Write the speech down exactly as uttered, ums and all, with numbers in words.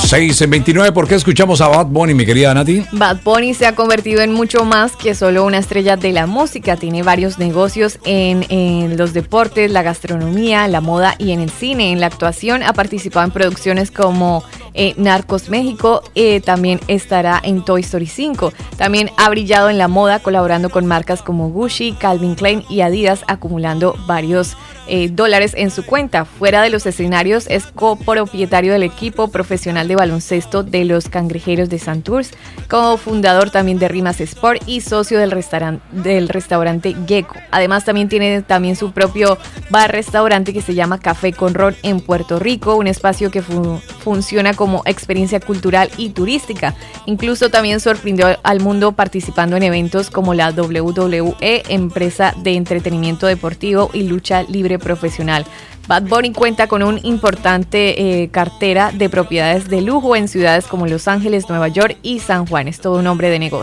seis en veintinueve, ¿por qué escuchamos a Bad Bunny, mi querida Nati? Bad Bunny se ha convertido en mucho más que solo una estrella de la música. Tiene varios negocios en, en los deportes, la gastronomía, la moda y en el cine. En la actuación ha participado en producciones como eh, Narcos México, eh, también estará en Toy Story cinco. También ha brillado en la moda colaborando con marcas como Gucci, Calvin Klein y Adidas, acumulando varios eh, dólares en su cuenta. Fuera de los escenarios es copropietario del equipo profesional de baloncesto de los Cangrejeros de Santurce, como fundador también de Rimas Sport y socio del, restauran- del restaurante Gecko. Además también tiene también su propio bar-restaurante que se llama Café con Ron en Puerto Rico, un espacio que fu- funciona como experiencia cultural y turística. Incluso también sorprendió al mundo participando en eventos como la W W E, empresa de entretenimiento deportivo y lucha libre profesional. Bad Bunny cuenta con una importante eh, cartera de propiedades de lujo en ciudades como Los Ángeles, Nueva York y San Juan. Es todo un hombre de negocio.